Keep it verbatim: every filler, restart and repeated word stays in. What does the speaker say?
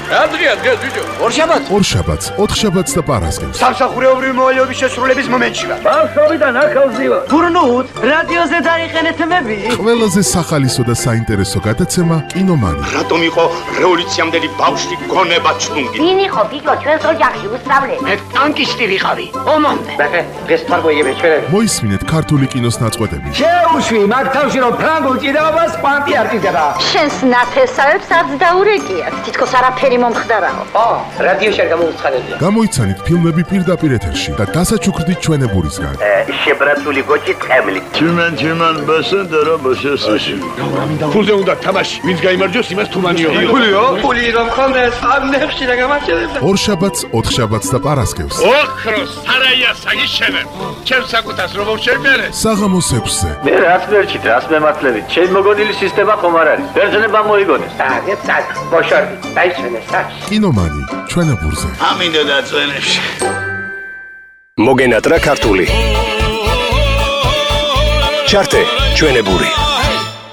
რა დღეა დღეს ბიჭო? ორშაბათს. ორშაბათს, ოთხშაბათს და პარასკევს. სამსახურეობრივი მოვალეობის შესრულების მომენტში ვარ. ბავშვობიდან ახალზივა. გურნუთ, რადიოზე დაიხენეთ მები. ყველაზე სახალისო და საინტერესო გადაცემა კინომანი. რატომ იყო რევოლუციამდელი ბავშვი გონება ჩლუნგი? ვინ იყო ბიჭო ჩვენს ოჯახში უსწავლე? მე ტანკისტი ვიყავი. ომამდე. ბახე, დღეს თარგოიები ჩვენები. მოისმინეთ ქართული კინოს ნაწყვეტები. შეუშვი მაგ თავში რომ ფრანგულ ჭიდაობას კვანტი არ ჭირდება. შენს ნათესავებს არც დაურეკიათ. თითქოს არაფერი მომხდარაო. ო, რადიოში არ გამოუცხადებია. გამოიცანით ფილმები პირდაპირ ეთერში და დასაჩუქრდით ჩვენებურისგან. შებრაცული გოჭი ტყემლი. Tümen tümen basındara başasın. ფულზე უნდა თამაში. ვინც გაიმარჯვოს, იმას თუმანიო. ფულიო? ფული რომ ხონდეს, ამ ნებში რა გამარჯვებდა. ორშაბათს, ოთხშაბათს და პარასკევს. ოქროს სარაია საგიშენე. ჩემს საკუთას რომ შევმერე. საღამოს ექვსზე. მე რაც მერჩით, რაც მემართლებით. ჩემ მოგონილი სისტემა ხომ არ არის. ბერძნება მოიგონეს. დაგეთ სად, ბოშორდი. დაიშვენე სად. კინომანი, ჩვენებურზე. ამინდა დაწვენებში. მოგენატრა ქართული. ჩარტე ჩვენებური.